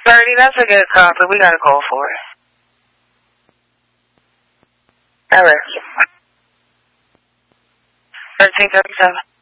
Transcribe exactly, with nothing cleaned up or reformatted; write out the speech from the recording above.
thirty, that's a good call, but we gotta go for it. All right. thirteen thirty-seven.